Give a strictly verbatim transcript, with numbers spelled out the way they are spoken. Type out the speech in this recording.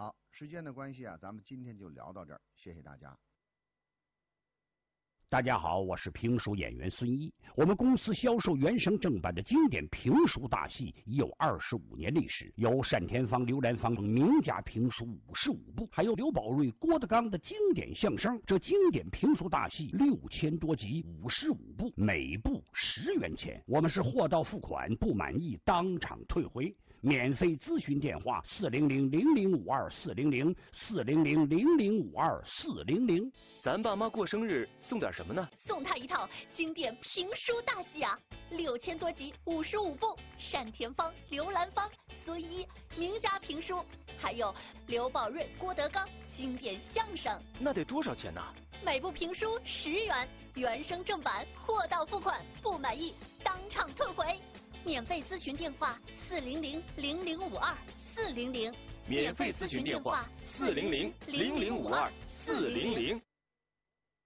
好，时间的关系啊，咱们今天就聊到这儿，谢谢大家。 大家好，我是评书演员孙一。我们公司销售原声正版的经典评书大戏已有二十五年历史，有单田芳、刘兰芳名家评书五十五部，还有刘宝瑞、郭德纲的经典相声。这经典评书大戏六千多集，五十五部，每部十元钱。我们是货到付款，不满意当场退回。免费咨询电话：四零零零零五二四零零四零零零零五二四零零。 咱爸妈过生日送点什么呢？ 送他一套经典评书大戏啊，六千多集，五十五部，单田芳、刘兰芳、孙一名家评书，还有刘宝瑞、郭德纲经典相声。 那得多少钱呢？ 每部评书十元，原声正版，货到付款，不满意当场退回。免费咨询电话：四零零零零五二四零零。 免费咨询电话：四零零零零五二四零零。